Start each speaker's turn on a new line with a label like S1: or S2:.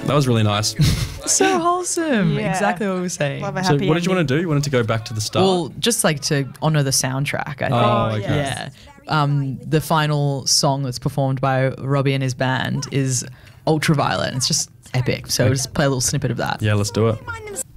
S1: That was really nice.
S2: So wholesome.
S3: Yeah.
S2: Exactly what we were saying.
S3: Love a
S1: So
S3: happy
S1: what did you
S3: ending.
S1: want to do? You wanted to go back to the start?
S2: Well, just like to honour the soundtrack, I think.
S1: Oh, okay.
S3: yes.
S2: Yeah. The final song that's performed by Robbie and his band is Ultraviolet. And it's just epic. So just play a little snippet of that.
S1: Yeah, let's do it.